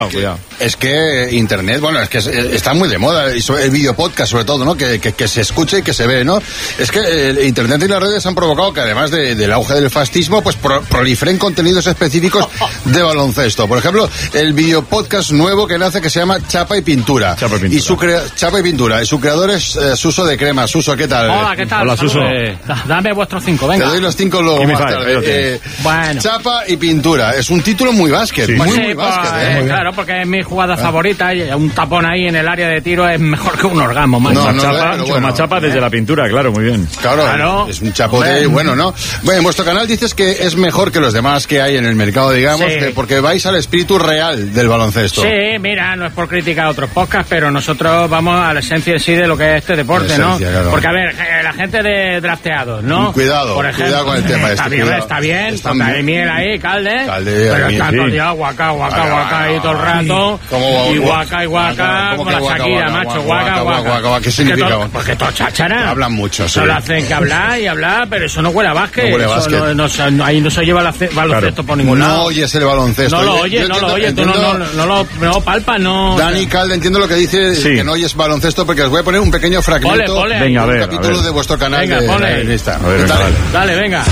Es que Internet, bueno, es que está muy de moda, y el videopodcast sobre todo, ¿no? Que se escuche y que se ve, ¿no? Es que Internet y las redes han provocado que además del auge del fascismo, pues proliferen contenidos específicos de baloncesto. Por ejemplo, el videopodcast nuevo que nace que se llama Chapa y Pintura. Chapa y Pintura. Y su creador es Suso de Crema. Suso, ¿qué tal? Hola, ¿qué tal? Hola, Suso. Dame vuestros 5, venga. Te doy los 5 luego más tarde. Bueno. Chapa y Pintura. Es un título muy básquet. Sí. Muy básquet, claro, porque es mi jugada favorita y un tapón ahí en el área de tiro es mejor que un orgasmo. Más chapa desde la pintura, claro, muy bien. Claro. Es un chapote bueno, ¿no? Bueno, en vuestro canal dices que es mejor que los demás que hay en el mercado, digamos, porque vais al espíritu real del baloncesto. Sí, mira, no es por criticar a otros podcasts, pero nosotros vamos a la esencia sí de lo que es este deporte, ¿no? Claro. Porque, a ver, la gente de drafteados, ¿no? Cuidado, por ejemplo, cuidado con el tema. Está bien, porque hay miel ahí, Calde, pero está todo el día guaca ahí todo el rato, y guaca, como la Shakira, macho, guaca. ¿Qué significa? Porque todo cháchara. Hablan mucho, sí. Solo hacen que hablar, pero eso no huele a básquet. No huele a básquet. Ahí no se lleva el baloncesto por ningún lado. No oyes el baloncesto. No lo oyes, tú no palpas, no. Dani, Calde, entiendo lo que dice, que no oyes baloncesto, porque os voy a poner un pequeño fragmento. Venga, a ver. Un capítulo de vuestro canal. Venga, dale, venga.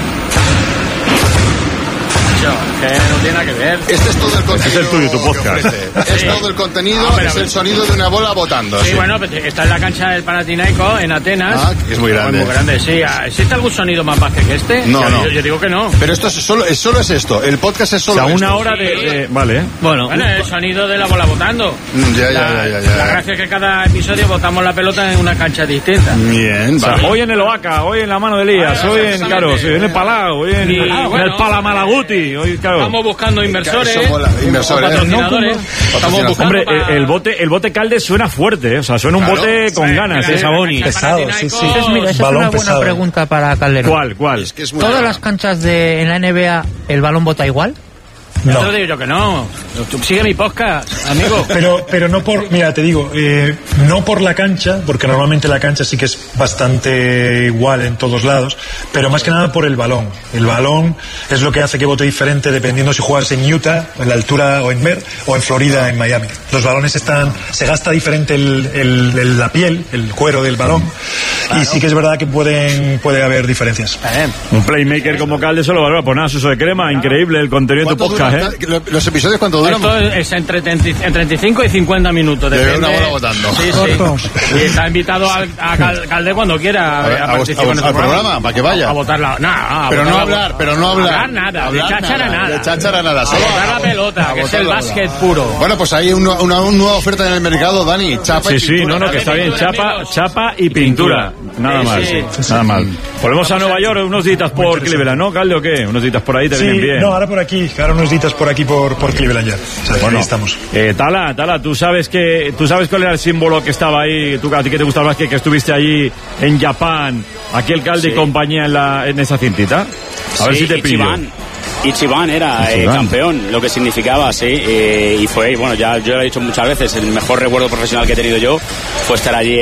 Que no tiene nada que ver. Este es todo el contenido. Este es el tuyo, tu podcast. Es todo el contenido, es el sonido de una bola botando. Sí, bueno, está en la cancha del Panathinaikos, en Atenas. Que es muy grande. Muy grande, sí. ¿Existe algún sonido más bajo que este? No. Yo digo que no. Pero esto solo es esto. El podcast es solo una hora de... Vale. Bueno, el sonido de la bola botando. Ya. La gracia es que cada episodio botamos la pelota en una cancha distinta. Bien, vale. Hoy en el Oaca, hoy en la mano de Elías, hoy en el Palau, hoy en el Palamalaguti. Hoy, claro. Estamos buscando inversores, patrocinadores. Estamos buscando. Hombre, el bote Calde suena fuerte, o sea, suena un bote con ganas, Saboni. Pesado, sí. Mira, esa es una buena pregunta para Calderón. ¿Cuál? Es que es ¿Todas las canchas en la NBA el balón bota igual? No. Te lo digo yo que no. Sigue mi podcast, amigo. Pero no por... Mira, te digo, no por la cancha, porque normalmente la cancha sí que es bastante igual en todos lados, pero más que nada por el balón. El balón es lo que hace que vote diferente dependiendo si juegas en Utah, en la altura, o en Florida, en Miami. Los balones se gasta diferente la piel, el cuero del balón, y sí que es verdad que puede haber diferencias. Un playmaker como Calde solo valora. Pues nada, Suso de Crema, increíble el contenido de tu podcast. ¿Los episodios cuánto duran? Esto es entre 35 y 50 minutos. De una bola votando. Sí. Y está invitado a Calde cuando quiera a participar en el programa, para que vaya. A votarla. Pero no hablar nada. De cháchara nada. Solo a botar la pelota, que es el básquet puro. Bueno, pues hay una nueva oferta en el mercado, Dani. Chapa y pintura. Que está bien. Chapa y pintura. Nada mal. Volvemos a Nueva York, unos días por Cleveland, ¿no, Calde, o qué? Unos días por ahí te vienen bien. No, ahora por aquí. Ahora unos días por aquí por Cleveland ya. O sea, ahí estamos. Tala, ¿tú sabes cuál era el símbolo que estaba ahí? A ti que te gusta el básquet, que estuviste allí en Japón, aquí el Calde y compañía en esa cintita. A ver si te pillo. Ichiban era campeón, lo que significaba, y fue, bueno, ya yo lo he dicho muchas veces, el mejor recuerdo profesional que he tenido yo fue estar allí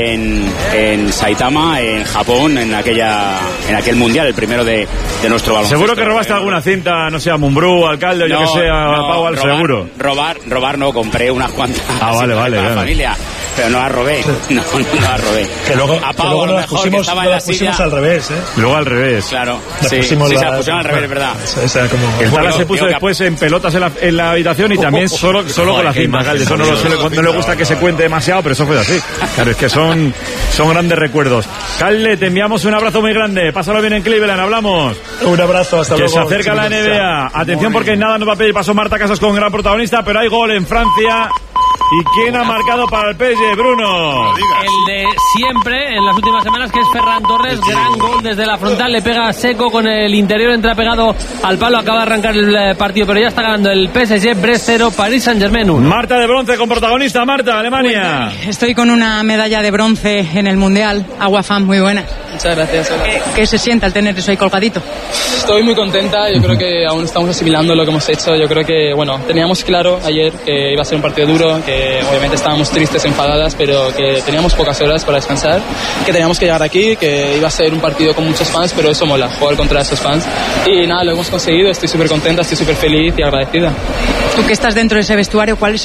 en Saitama, en Japón, en aquel mundial, el primero de nuestro baloncesto. Seguro que robaste alguna cinta, no sé, a Mumbrú, Alcalde, o yo que sé, a Powell, seguro. Robar no, compré unas cuantas. Vale. Para la familia. Pero no la robé. No la robé. Que luego a Pau, a lo mejor, que estaba en la silla. Pusimos al revés, Luego al revés. Claro. Se la pusieron al revés, es verdad. El Tala se puso después en pelotas en la habitación y también solo con la cinta, Calde. Eso no le gusta que se cuente demasiado, pero eso fue así. Claro, es que son grandes recuerdos. Calde, te enviamos un abrazo muy grande. Pásalo bien en Cleveland, hablamos. Un abrazo, hasta luego. Que se acerca la NBA. Atención, porque en nada nos va a pedir paso Marta Casas con gran protagonista, pero hay gol en Francia. ¿Y quién ha marcado para el PSG, Bruno? El de siempre, en las últimas semanas, que es Ferran Torres. Gran gol desde la frontal, le pega seco con el interior, entra pegado al palo, acaba de arrancar el partido, pero ya está ganando el PSG, Brest 0, Paris Saint-Germain 1. Marta de bronce con protagonista, Marta, Alemania. Estoy con una medalla de bronce en el Mundial, Agua Fan, muy buena. Muchas gracias. ¿Qué se siente al tener eso ahí colgadito? Estoy muy contenta, yo creo que aún estamos asimilando lo que hemos hecho. Yo creo que, bueno, teníamos claro ayer que iba a ser un partido duro, que obviamente estábamos tristes, enfadadas, pero que teníamos pocas horas para descansar, que teníamos que llegar aquí, que iba a ser un partido con muchos fans, pero eso mola, jugar contra esos fans. Y nada, lo hemos conseguido, estoy súper contenta, estoy súper feliz y agradecida. Tú que estás dentro de ese vestuario, ¿cuál es